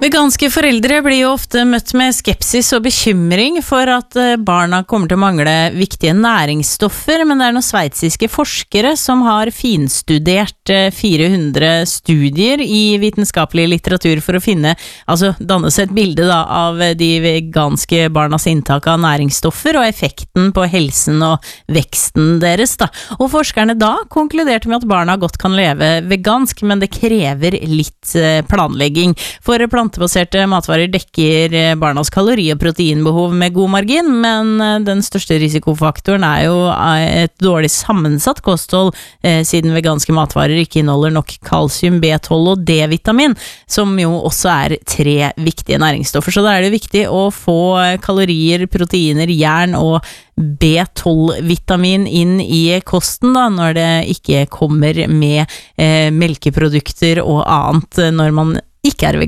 Veganske foreldre blir jo ofte møtt med skepsis og bekymring for at barna kommer til å mangle viktige næringsstoffer, men det noen sveitsiske forskere som har finstudert 400 studier i vitenskapelig litteratur for å danne seg et bilde av de veganske barnas inntak av næringsstoffer og effekten på helsen og veksten deres. Og forskerne konkluderte med at barna godt kan leve vegansk, men det krever litt planlegging. For plantebaserte matvarer dekker barnas kalori- og proteinbehov med god margin, men den største risikofaktoren jo et dårlig sammensatt kosthold, siden veganske matvarer ikke inneholder nok kalsium, B12 og D-vitamin, som jo også 3 viktige næringsstoffer. Så da det viktig å få kalorier, proteiner, jern og B12-vitamin inn i kosten når det ikke kommer med melkeprodukter og annet når man ikke vegan.